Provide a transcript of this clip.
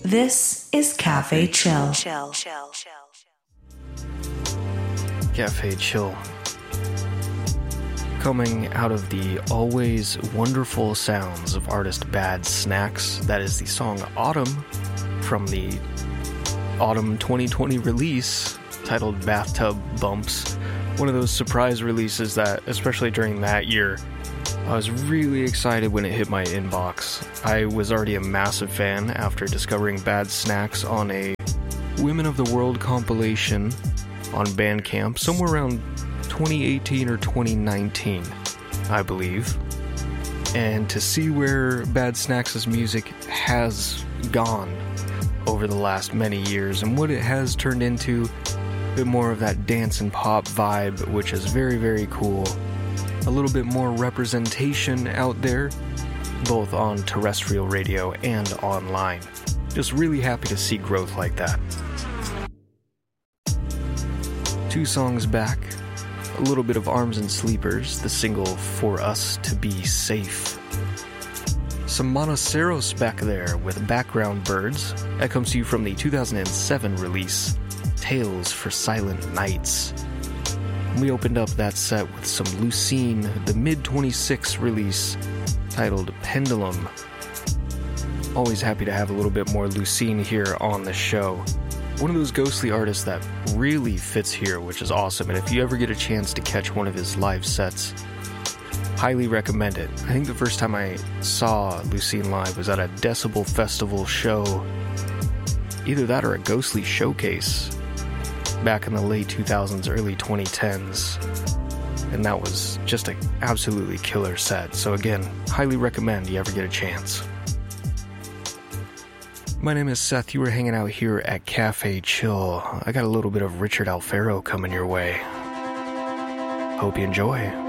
This is Cafe Chill. Cafe Chill. Coming out of the always wonderful sounds of artist Bad Snacks, that is the song Autumn from the Autumn 2020 release titled Bathtub Bumps. One of those surprise releases that, especially during that year, I was really excited when it hit my inbox. I was already a massive fan after discovering Bad Snacks on a Women of the World compilation on Bandcamp, somewhere around 2018 or 2019, I believe. And to see where Bad Snacks' music has gone over the last many years and what it has turned into, a bit more of that dance and pop vibe, which is very, very cool. A little bit more representation out there, both on terrestrial radio and online. Just really happy to see growth like that. 2 songs back, a little bit of Arms and Sleepers, the single For Us to Be Safe. Some Monoceros back there with Background Birds. That comes to you from the 2007 release, Tales for Silent Nights. We opened up that set with some Lucene, the mid-26 release, titled Pendulum. Always happy to have a little bit more Lucene here on the show. One of those ghostly artists that really fits here, which is awesome. And if you ever get a chance to catch one of his live sets, highly recommend it. I think the first time I saw Lucene live was at a Decibel Festival show. Either that or a Ghostly Showcase back in the late 2000s, early 2010s. And that was just an absolutely killer set. So again, highly recommend you ever get a chance. My name is Seth. You were hanging out here at Cafe Chill. I got a little bit of Richard Alfaro coming your way. Hope you enjoy.